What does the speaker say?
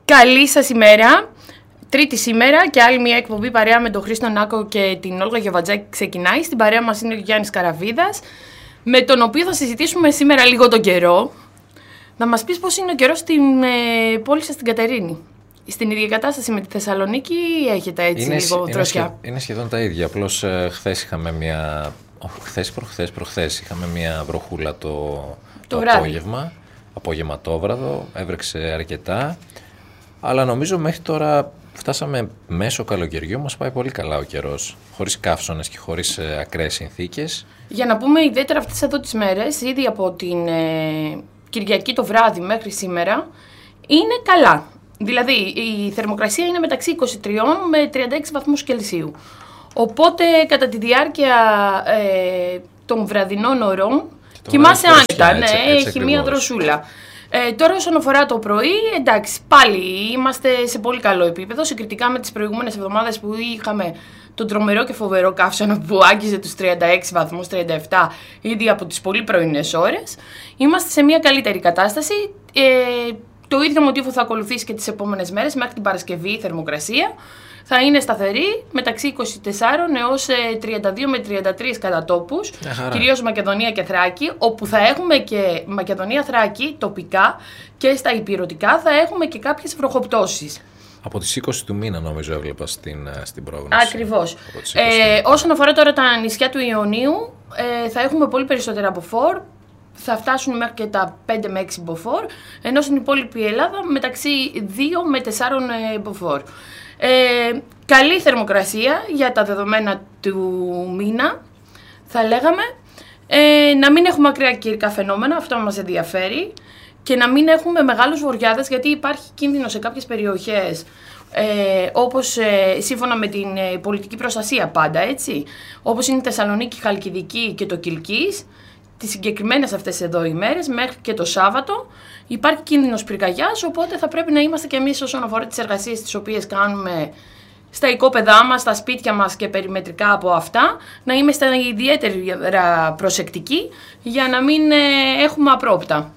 Καλή σας ημέρα. Τρίτη σήμερα και άλλη μια εκπομπή παρέα με τον Χρήστο Νάκο και την Όλγα Γεβατζάκη ξεκινάει. Στην παρέα μας είναι ο Γιάννης Καραβίδας, με τον οποίο θα συζητήσουμε σήμερα λίγο τον καιρό. Να μας πεις πώς είναι ο καιρός στην πόλη σας, στην Κατερίνη. Στην ίδια κατάσταση με τη Θεσσαλονίκη ή έχετε έτσι λίγο δροσιά? Είναι σχεδόν τα ίδια. Απλώς χθες είχαμε μια. Προχθές είχαμε μια βροχούλα το απόγευμα. Απογευματόβραδο, έβρεξε αρκετά. Αλλά νομίζω μέχρι τώρα φτάσαμε μέσω καλοκαιριού, μας πάει πολύ καλά ο καιρός. Χωρίς καύσωνες και χωρίς ακραίες συνθήκες. Για να πούμε ιδιαίτερα αυτές εδώ τις μέρες, ήδη από την Κυριακή το βράδυ μέχρι σήμερα, είναι καλά. Δηλαδή η θερμοκρασία είναι μεταξύ 23 με 36 βαθμούς Κελσίου. Οπότε κατά τη διάρκεια των βραδινών ωρών κοιμάσαι άνετα, έχει μία δροσούλα. Τώρα όσον αφορά το πρωί, εντάξει, πάλι είμαστε σε πολύ καλό επίπεδο, συγκριτικά με τις προηγούμενες εβδομάδες που είχαμε τον τρομερό και φοβερό καύσωνα που άγγιζε τους 36 βαθμούς, 37 ήδη από τις πολύ πρωινές ώρες. Είμαστε σε μια καλύτερη κατάσταση. Το ίδιο μοτίβο θα ακολουθήσει και τις επόμενες μέρες, μέχρι την Παρασκευή η θερμοκρασία θα είναι σταθερή μεταξύ 24 έως 32 με 33 κατά τόπους, κυρίως Μακεδονία και Θράκη, όπου θα έχουμε και Μακεδονία-Θράκη τοπικά και στα ηπειρωτικά θα έχουμε και κάποιες βροχοπτώσεις. Από τις 20 του μήνα νομίζω έβλεπα στην πρόγνωση. Ακριβώς. Όσον αφορά τώρα τα νησιά του Ιωνίου, θα έχουμε πολύ περισσότερα από φορ. Θα φτάσουν μέχρι και τα 5 με 6 μποφόρ, ενώ στην υπόλοιπη Ελλάδα μεταξύ 2 με 4 μποφόρ. Καλή θερμοκρασία για τα δεδομένα του μήνα, θα λέγαμε. Να μην έχουμε ακραία καιρικά φαινόμενα, αυτό μας ενδιαφέρει. Και να μην έχουμε μεγάλους βοριάδες, γιατί υπάρχει κίνδυνο σε κάποιες περιοχές, όπως σύμφωνα με την πολιτική προστασία πάντα, έτσι, όπως είναι η Θεσσαλονίκη, Χαλκιδική και το Κιλκής. Τις συγκεκριμένες αυτές εδώ ημέρες, μέχρι και το Σάββατο, υπάρχει κίνδυνος πυρκαγιάς, οπότε θα πρέπει να είμαστε κι εμείς όσον αφορά τις εργασίες τις οποίες κάνουμε στα οικόπεδά μας, στα σπίτια μας και περιμετρικά από αυτά, να είμαστε ιδιαίτερα προσεκτικοί για να μην έχουμε απρόπτα.